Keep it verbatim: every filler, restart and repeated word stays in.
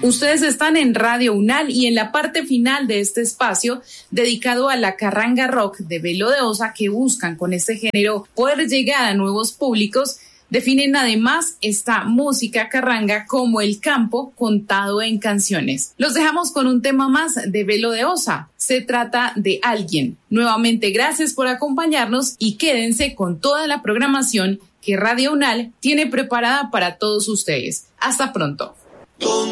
Ustedes están en Radio Unal y en la parte final de este espacio dedicado a la carranga rock de Velo de Osa, que buscan con este género poder llegar a nuevos públicos, definen además esta música carranga como el campo contado en canciones. Los dejamos con un tema más de Velo de Osa. Se trata de Alguien. Nuevamente, gracias por acompañarnos y quédense con toda la programación que Radio Unal tiene preparada para todos ustedes. Hasta pronto.